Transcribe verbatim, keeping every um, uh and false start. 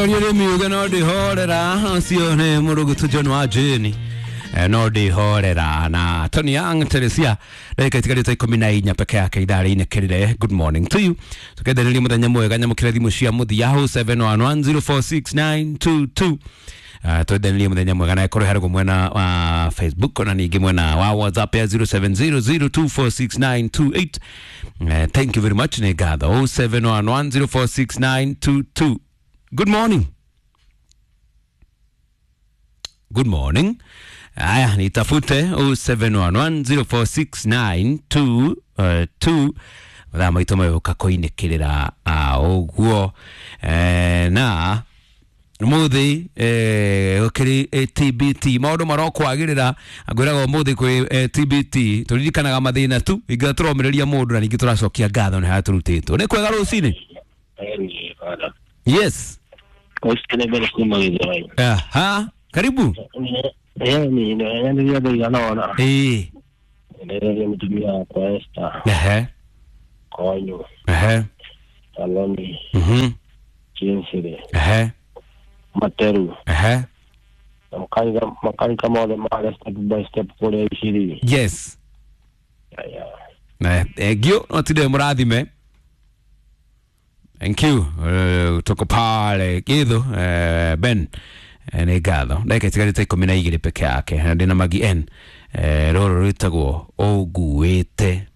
Yule miuga no di horera sione murugu tujono ajeni no di horera na Tony Young Teresia dakika tikarita ikumi na inya peke yake idari ine kerire. Good morning to you tukenda nili muthenya mwega nyamukira thimu cia muthi yaho seven one one zero four six nine two two. Uh, twende nili muthenya mwega na ikoro hariko mwena wa uh, Facebook na ningi mwena wa WhatsApp ya zero seven zero zero two four six nine two eight. Uh, thank you very much negada oh seven one one zero four six nine two two. Good morning. Good morning. Aya, nitafute oh seven one one zero four six nine two two. Wada maitoma yoka koine kirira a oguo. Eh, na muthi eh okiri eh, T B T maundu maroko agirira agwiraga muthi kwi eh, T B T turirikanaga mathina tu igatromereria mundu na ningi turacokia ngatho ni haturutitwo ni kwega rucini. Yes. Usikene bele kuma gizai. Aha, karibu. Eh, ni ndio ndio ndio naona. Eh. Ndio mtumia kwa Esther. Ehe. Konyo. Ehe. Saloni. Mhm. Chinsire. Ehe. Materu. Ehe. Makanika makanika mode male step by step kule ishiri. Yes. Ya. Na egio otide murathime. Thank you. Uh, toko pale kido uh, Ben uh, negado dakika tikarita ikumi na igiri peke yake ndina magi en uh, roro ritagwo oguete